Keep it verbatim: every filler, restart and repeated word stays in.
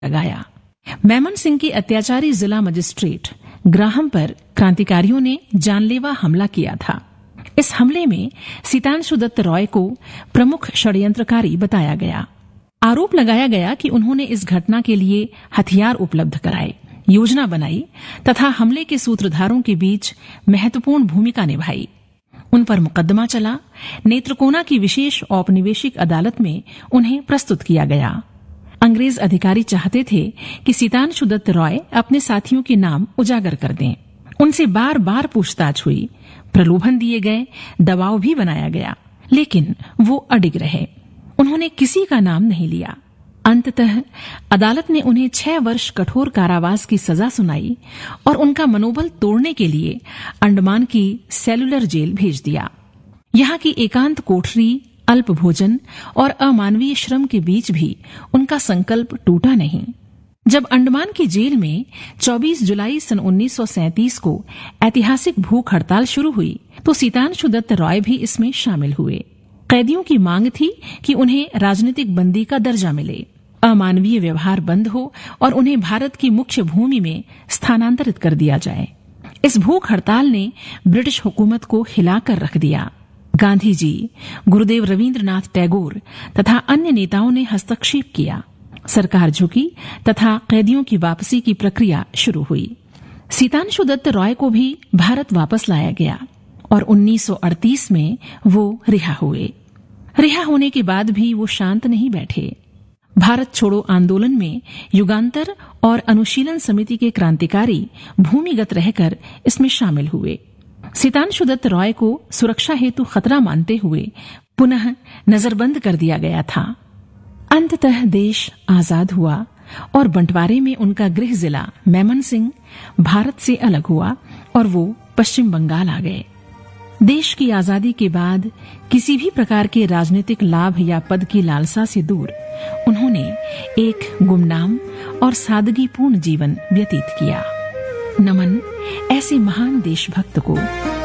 लगाया। मेमन सिंह के अत्याचारी जिला मजिस्ट्रेट ग्राहम पर क्रांतिकारियों ने जानलेवा हमला किया था। इस हमले में सीतांशु दत्त रॉय को प्रमुख षड्यंत्रकारी बताया गया। आरोप लगाया गया कि उन्होंने इस घटना के लिए हथियार उपलब्ध कराए, योजना बनाई तथा हमले के सूत्रधारों के बीच महत्वपूर्ण भूमिका निभाई। उन पर मुकदमा चला। नेत्रकोना की विशेष औपनिवेशिक अदालत में उन्हें प्रस्तुत किया गया। अंग्रेज अधिकारी चाहते थे कि सीतांशु दत्त रॉय अपने साथियों के नाम उजागर कर दें। उनसे बार बार पूछताछ हुई, प्रलोभन दिए गए, दबाव भी बनाया गया, लेकिन वो अडिग रहे। उन्होंने किसी का नाम नहीं लिया। अंततः अदालत ने उन्हें छह वर्ष कठोर कारावास की सजा सुनाई और उनका मनोबल तोड़ने के लिए अंडमान की सेलुलर जेल भेज दिया। यहाँ की एकांत कोठरी, अल्प भोजन और अमानवीय श्रम के बीच भी उनका संकल्प टूटा नहीं। जब अंडमान की जेल में चौबीस जुलाई सन उन्नीस सौ सैंतीस को ऐतिहासिक भूख हड़ताल शुरू हुई तो सीतांशु दत्त रॉय भी इसमें शामिल हुए। कैदियों की मांग थी कि उन्हें राजनीतिक बंदी का दर्जा मिले, अमानवीय व्यवहार बंद हो और उन्हें भारत की मुख्य भूमि में स्थानांतरित कर दिया जाए। इस भूख हड़ताल ने ब्रिटिश हुकूमत को हिलाकर रख दिया। गांधी जी, गुरुदेव रविंद्रनाथ टैगोर तथा अन्य नेताओं ने हस्तक्षेप किया। सरकार झुकी तथा कैदियों की वापसी की प्रक्रिया शुरू हुई। सीतांशु दत्त रॉय को भी भारत वापस लाया गया और उन्नीस सौ अड़तीस में वो रिहा हुए। रिहा होने के बाद भी वो शांत नहीं बैठे। भारत छोड़ो आंदोलन में युगांतर और अनुशीलन समिति के क्रांतिकारी भूमिगत रहकर इसमें शामिल हुए। सीतांशु दत्त रॉय को सुरक्षा हेतु खतरा मानते हुए पुनः नजरबंद कर दिया गया था। अंततः देश आजाद हुआ और बंटवारे में उनका गृह जिला मेमन सिंह भारत से अलग हुआ और वो पश्चिम बंगाल आ गए। देश की आजादी के बाद किसी भी प्रकार के राजनीतिक लाभ या पद की लालसा से दूर उन्होंने एक गुमनाम और सादगीपूर्ण जीवन व्यतीत किया। नमन ऐसे महान देशभक्त को।